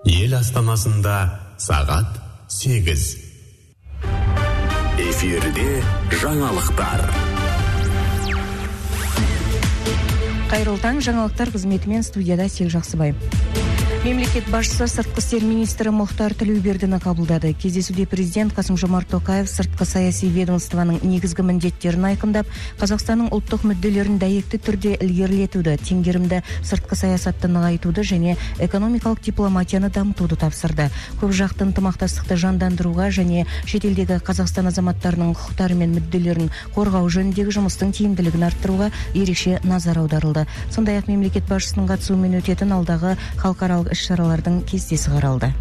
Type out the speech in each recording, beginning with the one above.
Ел астанасында сағат 8. Эфирде жаңалықтар. Қайырлы таң, жаңалықтар қызметімен студияда Сел Жақсыбай. Мемлекет басшысы сыртқы істер министрі Мұхтар Тілеубердіні қабылдады. Кездесуде президент Қасым-Жомарт Тоқаев сыртқы саяси ведомствоның негізгі міндеттерін айқындап, Қазақстанның ұлттық мүдделерін дәйекті түрде ілгерілетуді, теңгерімді сыртқы саясатты нығайтуды және экономикалық дипломатияны дамытуды тапсырды. Көп жақты ынтымақтастықты жандандыруға және шетелдегі Қазақстан азаматтарының құқықтары мен мүдделерін қорғау жөніндегі жұмыстың тиімділігін арттыруға ерекше назар аударылды. Сондай-ақ мемлекет басшысының қатысуымен өтетін алдағы халықаралық іс-шаралардың кестесі қаралды.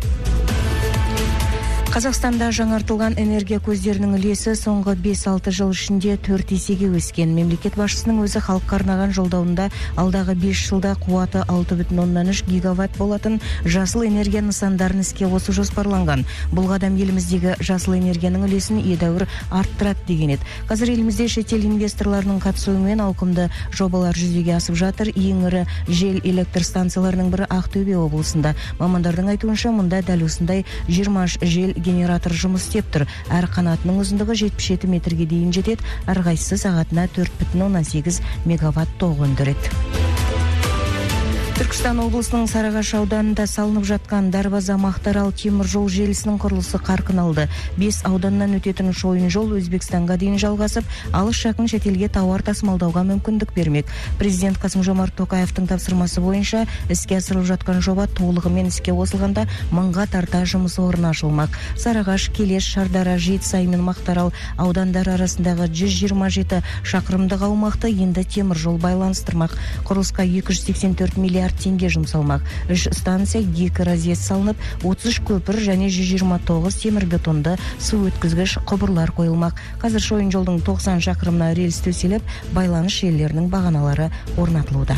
Қазақстанда жаңартылған энергия көздерінің үлесі соңғы 5-6 жыл ішінде 4 есеге өскен. Мемлекет басшысының өзі халыққа арнаған жолдауында алдағы 5 жылда қуаты 6,3 гигаватт болатын жасыл энергия нысандарын іске қосу жоспарланған. Бұл қадам еліміздегі жасыл энергияның үлесін едәуір арттырады деген еді. Қазір елімізде шетел инвесторларының қатысуымен ауқымды жобалар жүзеге асып жатыр. Ең ірі жел электр станцияларының бірі Ақтөбе облысында. Мамандардың айтуынша, мұнда дәл осындай 20 жел генератор жұмыс істеп тұр. Әр қанатының ұзындығы 77 метрге дейін жетеді. Әрқайсысы сағатына 4,8 мегаватт тоқ өндіреді. Түркістан облысының Сарыағаш ауданында салынып жатқан Дарбаза Мақтаарал темір жол желісінің құрылысы қарқын алды. 5 ауданнан өтетін шойын жол Өзбекстанға дейін жалғасып, алыс жақын шетелге тауар тасымалдауға мүмкіндік бермек. Президент Қасым-Жомарт Тоқаевтың тапсырмасы бойынша іске асырылып жатқан жоба толығымен іске қосылғанда 1000-ға тарта жұмыс орны ашылмақ. Сарыағаш, Келес, Шардара, Жетісай мен Мақтаарал аудандары арасындағы 127 шақырымдық аумақты енді темір жол байланыстырмақ. Құрылысқа 284 миллиард теңге жұмсалмақ. 3 станция, 2 разъезд салынып, 33 көпір және 129 темір бетонды су өткізгіш құбырлар қойылмақ. Қазір шойын жолдың 90 шақырымына рельс төселіп, байланыс желілерінің бағаналары орнатылуда.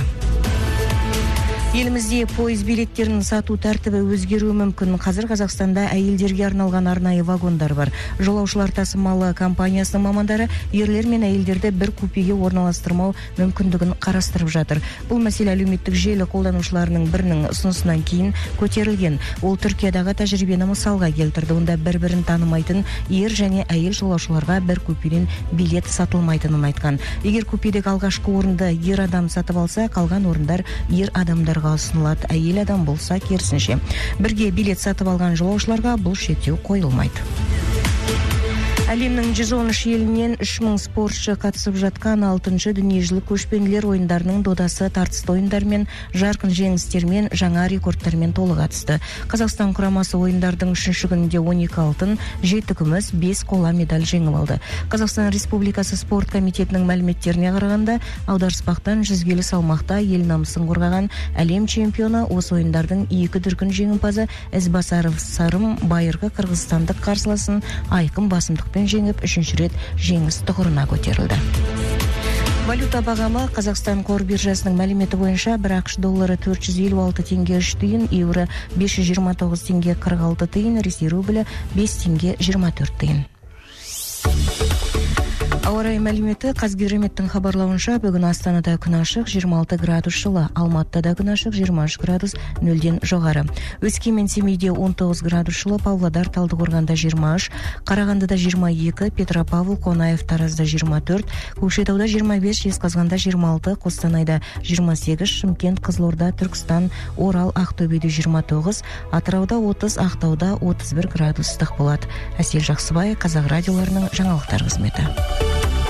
Елімізде пойыз билеттерін сату тәртібі өзгеруі мүмкін. Қазір Қазақстанда әйелдерге арналған арнайы вагондар бар. Жолаушылар тасымалы компаниясының мамандары ерлер мен әйелдерді бір купеге орналастырмау мүмкіндігін қарастырып жатыр. Бұл мәселе әлеуметтік желі қолданушыларының бірінің ұсынысынан кейін көтерілген. Ол Түркиядағы тәжірибені мысалға келтірді. Онда бір-бірін танымайтын ер және әйел жолаушыларға бір купеден билет сатылмайтынын айтқан. Егер купедегі алғашқы орынды ер адам сатып алса, қалған орындар ер адамдар ұсынылады. Әйел адам болса керісінше. Бірге билет сатып алған жолаушыларға бұл шектеу қойылмайды. Әлемнің 113 елінен 3000 спортшы қатысып жатқан 6-шы дүниежүзілік көшпенділер ойындарының додасы тартысты ойындармен, жарқын жеңістермен, жаңа рекордтармен толы қатысты. Қазақстан құрамасы ойындардың 3-ші күнінде 12 алтын, 7 күміс, 5 қола медаль жеңіп алды. Қазақстан Республикасы спорт комитетінің мәліметтеріне қарағанда, аударыспақтан 100 келі салмақта ел намысын қорғаған әлем чемпионы осы ойындардың 2 дүркін жеңімпазы Ізбасаров Сарым байырғы қырғызстандық қарсыласын айқын басымдықпен жеңіп 3-ші рет жеңіс тұғырына көтерілді. Валюта бағамы Қазақстан қор биржасының мәліметі бойынша бір ақш доллары 456 теңге 3 тиын, еуро 529 теңге 46 тиын, Ресей рублі 5 теңге 24 тиын. Ауа райы мәліметі Қазгидрометтің хабарлауынша бүгін Астанада күн ашық 26 градус жылы, Алматыда күн ашық 23 градус 0-ден жоғары. Өскемен Семейде 19 градус жылы, Павлодар Талдықорғанда 23, Қарағандыда 22, Петропавл Қонаев Таразда 24, Көкшетауда 25, Жезқазғанда 26, Қостанайда 28, Шымкент Қызылорда Түркістан Орал Ақтөбеде 29, Атырауда 30, Ақтауда 31 градус ыстық болады. Әсел Жақсыбай, Қазақ радиоларының жаңалықтар қызметі.